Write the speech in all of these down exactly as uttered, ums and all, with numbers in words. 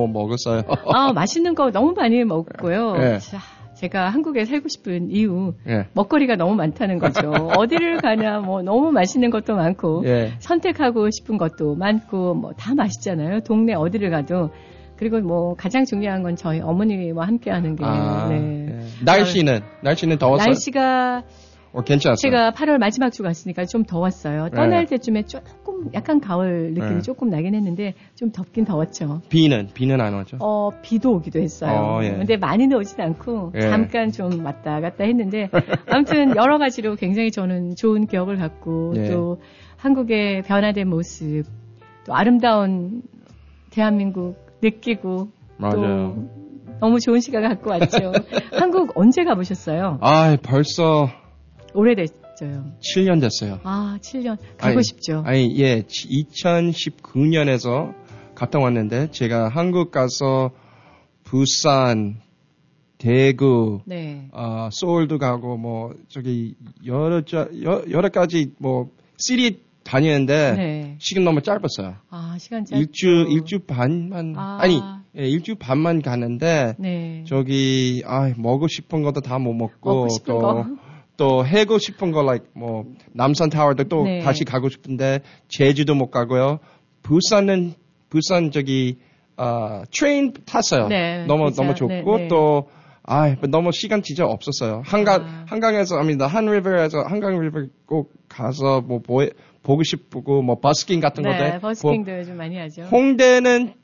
뭐 먹었어요? 아, 맛있는 거 너무 많이 먹고요. 예. 자, 제가 한국에 살고 싶은 이유, 예. 먹거리가 너무 많다는 거죠. 어디를 가나 뭐 너무 맛있는 것도 많고, 예. 선택하고 싶은 것도 많고, 뭐 다 맛있잖아요. 동네 어디를 가도. 그리고 뭐 가장 중요한 건 저희 어머니와 함께 하는 게. 아, 네. 예. 날씨는? 날씨는 더웠어요? 날씨가 어, 괜찮았어요? 제가 팔월 마지막 주 갔으니까 좀 더웠어요. 떠날 네. 때쯤에 조금 약간 가을 느낌이 네. 조금 나긴 했는데 좀 덥긴 더웠죠. 비는? 비는 안 오죠? 어, 비도 오기도 했어요. 어, 예. 근데 많이는 오진 않고 예. 잠깐 좀 왔다 갔다 했는데 아무튼 여러 가지로 굉장히 저는 좋은 기억을 갖고 예. 또 한국의 변화된 모습, 또 아름다운 대한민국 느끼고 맞아요. 또 너무 좋은 시간 갖고 왔죠. 한국 언제 가보셨어요? 아, 벌써 오래됐어요. 칠 년 됐어요. 아, 칠 년. 가고 아니, 싶죠. 아니, 예, 이천십구 년에서 갔다 왔는데, 제가 한국 가서 부산, 대구, 네. 어, 서울도 가고, 뭐, 저기, 여러, 저, 여, 여러 가지, 뭐, 시리 다니는데, 네. 시간 너무 짧았어요. 아, 시간 짧죠. 일주, 일주 반만, 아. 아니, 예, 일주 반만 가는데, 네. 저기, 아, 먹고 싶은 것도 다 못 먹고, 먹고 싶은 또, 거. 또 해고 싶은 거, like, 뭐, 남산 타워도 또 네. 다시 가고 싶은데, 제주도 못 가고요. 부산은, 부산 저기, 아, 트레인 탔어요. 네, 너무, 그쵸. 너무 좋고, 네, 네. 또, 아, 너무 시간 진짜 없었어요. 한강, 아. 한강에서, 아니다, 한리버에서, 한강 리버 꼭 가서 뭐, 보, 보고 싶고, 뭐, 버스킹 같은 것도. 네, 해- 버스킹도 보- 요즘 많이 하죠. 홍대는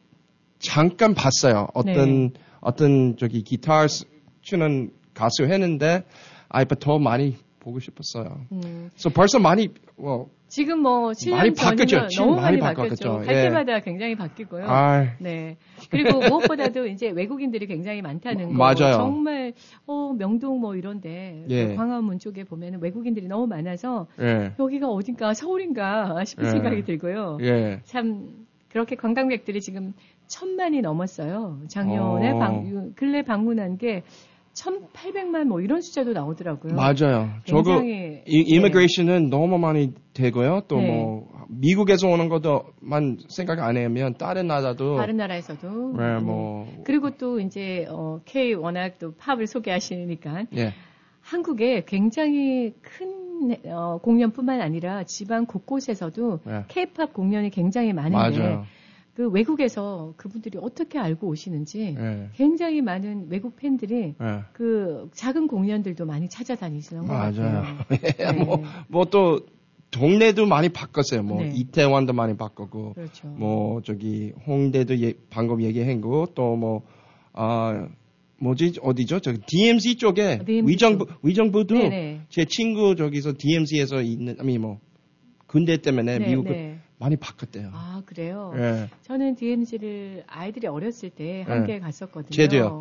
잠깐 봤어요. 어떤, 네. 어떤 저기 기타 치는 가수 했는데, 아, 더 많이 보고 싶었어요. 음. 그래서 벌써 많이, 뭐, 지금 뭐 칠 년 많이 바뀌었죠. 전이면 지금 너무 많이 많이 바뀌었죠. 바뀌었죠. 갈 예. 때마다 굉장히 바뀌고요. 아, 네. 그리고 무엇보다도 이제 외국인들이 굉장히 많다는 거. 맞아요. 정말 어 명동 뭐 이런데 예. 광화문 쪽에 보면은 외국인들이 너무 많아서 예, 여기가 어딘가 서울인가 싶은 예. 생각이 들고요. 예. 참 그렇게 관광객들이 지금 천만이 넘었어요. 작년에 어. 방, 근래 방문한 게 천팔백만 뭐 이런 숫자도 나오더라고요. 맞아요. 저거, 굉장히, 이, 이미그레이션은 너무 많이 되고요. 또 네. 뭐, 미국에서 오는 것도만 생각 안 하면 다른 나라도. 다른 나라에서도. 네, 뭐. 그리고 또 이제 어, K 워낙 또 팝을 소개하시니까 예. 한국에 굉장히 큰 어, 공연뿐만 아니라 지방 곳곳에서도 예. K-팝 공연이 굉장히 많은데 맞아요. 그 외국에서 그분들이 어떻게 알고 오시는지 예. 굉장히 많은 외국 팬들이 예. 그 작은 공연들도 많이 찾아다니시는 것 맞아요. 같아요. 예, 네. 뭐, 뭐 또, 동네도 많이 바꿨어요. 뭐, 네. 이태원도 많이 바꾸고. 그렇죠. 뭐, 저기, 홍대도 예, 방금 얘기했고, 또 뭐, 아, 뭐지, 어디죠? 저기, 디엠씨 쪽에, 디엠씨 위정부, 쪽. 위정부도, 네네. 제 친구 저기서 디엠씨에서 있는, 아니, 뭐, 군대 때문에 네, 미국을 네. 많이 바꿨대요. 아, 그래요? 예. 저는 디엠씨를 아이들이 어렸을 때 함께 갔었거든요. 제도요.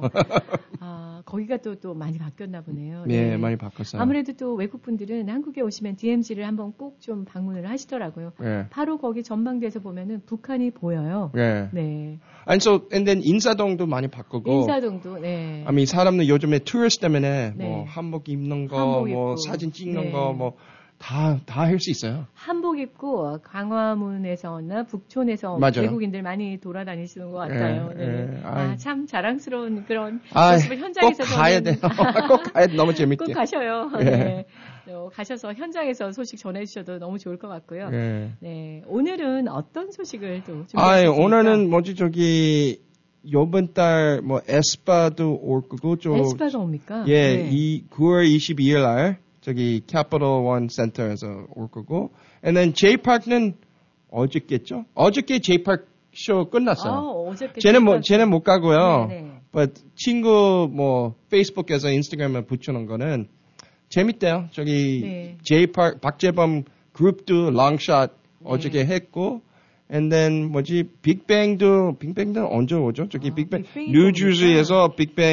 아, 거기가 또, 또 많이 바뀌었나 보네요. 예, 네. 많이 바꿨어요. 아무래도 또 외국 분들은 한국에 오시면 디엠씨를 한번 꼭 좀 방문을 하시더라고요. 예. 바로 거기 전망대에서 보면은 북한이 보여요. 예. 네. And so, and then 인사동도 많이 바꾸고. 인사동도, 네. 아니, 사람들 요즘에 투어스 때문에 네. 뭐 한복 입는 거, 한복 뭐 입고. 사진 찍는 네. 거, 뭐 다, 다 할 수 있어요. 한복 입고 광화문에서나 북촌에서 맞아요. 외국인들 많이 돌아다니시는 것 같아요. 예, 네. 예. 아, 아이. 참 자랑스러운 그런 아, 모습을 현장에서 꼭 가야 돼요. 꼭 가야 돼. 너무 재밌게. 꼭 가셔요. 예. 네. 어, 가셔서 현장에서 소식 전해주셔도 너무 좋을 것 같고요. 예. 네. 오늘은 어떤 소식을 또 아, 준비하셨습니까? 오늘은 뭐지 저기 요번 달 뭐 에스파도 올 거고 좀 에스파가 옵니까? 예, 네. 이 구월 이십이일 날 저기 캐피털 원 센터에서 올 거고, and then J-Park는 어저께죠? 어저께 J-Park 쇼 끝났어요. 아, 어저께 쟤는 뭐 J-Park 쟤는 못 가고요. 네, 네. but 친구 뭐 페이스북에서 인스타그램에 붙여놓은 거는 재밌대요. 저기 네. J-Park 박재범 그룹도 롱샷 어저께 네. 했고, and then 뭐지 빅뱅도 빅뱅도 언제 오죠? 저기 아, 빅뱅 빅뱅이 뉴저지에서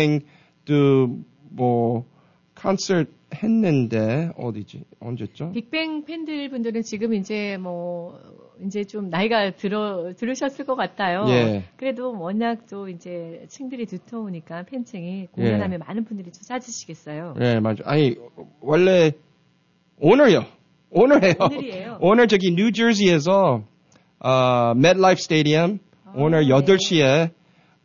빅뱅도 뭐 콘서트 했는데 어디지? 언제죠? 빅뱅 팬들 분들은 지금 이제 뭐 이제 좀 나이가 들어 들으셨을 것 같아요. 예. 그래도 워낙 또 이제 층들이 두터우니까 팬층이 공연하면 많은 분들이 좀 찾으시겠어요. 예, 맞아. 아니 원래 오늘요. 오늘이에요. 오늘이에요. 오늘 저기 뉴저지에서 어, MetLife 스테디움 아, 오늘 네. 여덟 시에